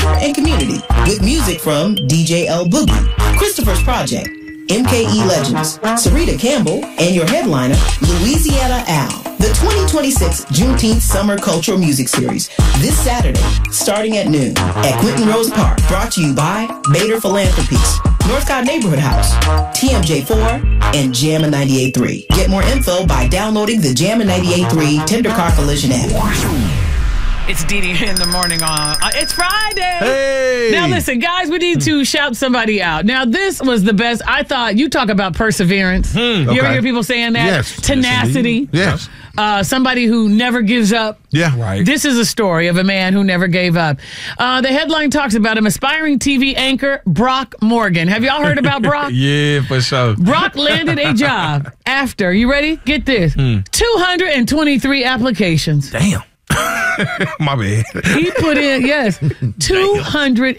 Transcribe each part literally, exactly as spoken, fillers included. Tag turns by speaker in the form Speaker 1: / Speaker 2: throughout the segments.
Speaker 1: and community with music from D J L Boogie, Christopher's Project, M K E Legends, Sarita Campbell, and your headliner, Louisiana Al. The twenty twenty-six Juneteenth Summer Cultural Music Series this Saturday, starting at noon at Quentin Rose Park. Brought to you by Bader Philanthropies, Northcott Neighborhood House, T M J four, and Jammin' ninety-eight point three. Get more info by downloading the Jammin' ninety-eight point three Tender Car Collision app.
Speaker 2: It's Dee Dee in the morning on. Uh, it's Friday.
Speaker 3: Hey.
Speaker 2: Now listen, guys, we need to shout somebody out. Now this was the best. I thought you talk about perseverance.
Speaker 3: Hmm,
Speaker 2: you
Speaker 3: okay.
Speaker 2: ever hear people saying that?
Speaker 3: Yes.
Speaker 2: Tenacity.
Speaker 3: Yes.
Speaker 2: Uh, somebody who never gives up.
Speaker 3: Yeah. Right.
Speaker 2: This is a story of a man who never gave up. Uh, the headline talks about him, aspiring T V anchor Brock Morgan. Have y'all heard about Brock?
Speaker 4: Yeah, for sure.
Speaker 2: Brock landed a job after, you ready? Get this,
Speaker 4: Hmm.
Speaker 2: two hundred twenty-three applications.
Speaker 4: Damn. My bad.
Speaker 2: He put in, yes, two hundred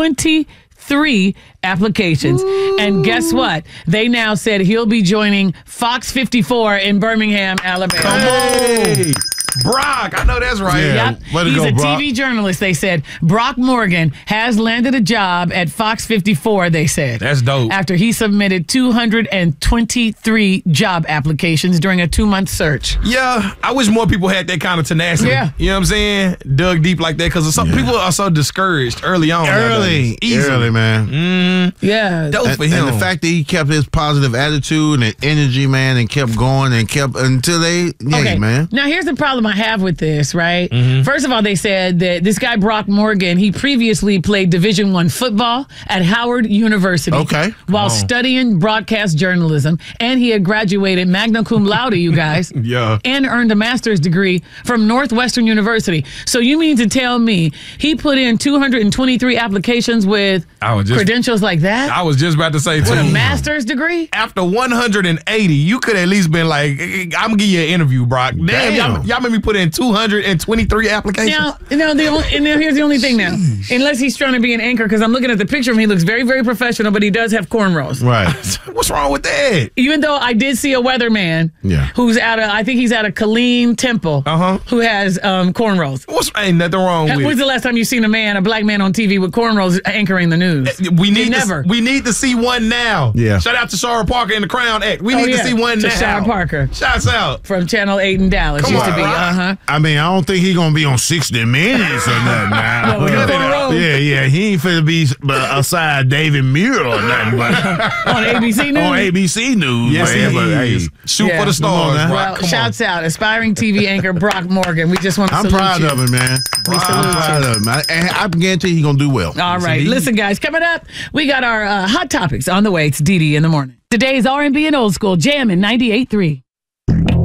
Speaker 2: twenty-three applications. Ooh. And guess what? They now said he'll be joining Fox fifty-four in Birmingham, Alabama.
Speaker 4: Come on. Brock, I know that's right.
Speaker 3: Yeah.
Speaker 2: Yep.
Speaker 3: Let it
Speaker 2: He's
Speaker 3: go,
Speaker 2: a
Speaker 3: Brock.
Speaker 2: T V journalist, they said. Brock Morgan has landed a job at Fox fifty-four, they said.
Speaker 4: That's dope.
Speaker 2: After he submitted two hundred twenty-three job applications during a two-month search.
Speaker 4: Yeah, I wish more people had that kind of tenacity.
Speaker 2: Yeah.
Speaker 4: You know what I'm saying? Dug deep like that because some
Speaker 3: Yeah.
Speaker 4: people are so discouraged early on.
Speaker 3: Early.
Speaker 4: Easy.
Speaker 3: Early, man.
Speaker 4: Mm,
Speaker 2: Yeah.
Speaker 4: dope
Speaker 3: And,
Speaker 4: for him.
Speaker 3: and the fact that he kept his positive attitude and energy, man, and kept going and kept until they, yeah,
Speaker 2: Okay,
Speaker 3: man.
Speaker 2: now here's the problem I have with this, right?
Speaker 4: Mm-hmm.
Speaker 2: First of all, they said that this guy Brock Morgan, he previously played Division One football at Howard University.
Speaker 3: Okay.
Speaker 2: While
Speaker 4: Oh.
Speaker 2: studying broadcast journalism, and he had graduated magna cum laude, you guys.
Speaker 4: Yeah.
Speaker 2: And earned a master's degree from Northwestern University. So you mean to tell me he put in two hundred twenty-three applications with
Speaker 4: I was just-
Speaker 2: credentials like that?
Speaker 4: I was just about to say,
Speaker 2: with a
Speaker 4: too.
Speaker 2: master's degree?
Speaker 4: After one hundred eighty, you could at least been like, I'm going to give you an interview, Brock. Damn,
Speaker 3: Damn.
Speaker 4: Y'all, y'all made me put in two hundred twenty-three applications.
Speaker 2: Now, now, the only, and now here's the only thing now. Unless he's trying to be an anchor, because I'm looking at the picture of him, he looks very, very professional, but he does have cornrows.
Speaker 3: Right.
Speaker 4: What's wrong with that?
Speaker 2: Even though I did see a weatherman
Speaker 3: Yeah.
Speaker 2: who's out of, I think he's out of Killeen Temple,
Speaker 4: Uh-huh.
Speaker 2: who has um, cornrows.
Speaker 4: What's ain't nothing wrong with
Speaker 2: When's
Speaker 4: it.
Speaker 2: the last time you seen a man, a black man on T V with cornrows anchoring the news?
Speaker 4: We need
Speaker 2: never.
Speaker 4: To, we need to see one now.
Speaker 3: Yeah.
Speaker 4: Shout out to Shara Parker and the Crown Act. We
Speaker 2: Oh,
Speaker 4: need
Speaker 2: yeah,
Speaker 4: to see one
Speaker 2: to
Speaker 4: now.
Speaker 2: Shara Parker.
Speaker 4: Shouts out.
Speaker 2: From Channel eight in Dallas.
Speaker 4: Come
Speaker 2: used
Speaker 4: on,
Speaker 2: to be.
Speaker 4: Brock.
Speaker 2: Uh-huh.
Speaker 3: I mean, I don't think he's going to be on sixty minutes or nothing now.
Speaker 2: Well, with the cornrows?
Speaker 3: Yeah, yeah. He ain't finna be uh, aside David Muir or nothing, but
Speaker 2: On A B C News?
Speaker 3: on A B C News.
Speaker 4: Yes,
Speaker 3: man,
Speaker 4: he
Speaker 3: but,
Speaker 4: is.
Speaker 3: hey,
Speaker 4: Shoot
Speaker 2: Yeah.
Speaker 4: for the
Speaker 3: Come on
Speaker 4: stars,
Speaker 3: now.
Speaker 4: Brock.
Speaker 2: Well,
Speaker 4: Come
Speaker 2: shouts out. Aspiring T V anchor Brock Morgan. We just want to
Speaker 3: I'm
Speaker 2: salute
Speaker 3: proud
Speaker 2: you.
Speaker 3: of him, man.
Speaker 2: We
Speaker 3: I'm
Speaker 2: salute
Speaker 3: proud of him. I, and I guarantee he's going to do well.
Speaker 2: All right.
Speaker 4: indeed.
Speaker 2: Listen, guys, coming up, we got our uh, hot topics on the way. It's Dee Dee in the morning. Today's R and B and old school, Jammin' ninety-eight point three.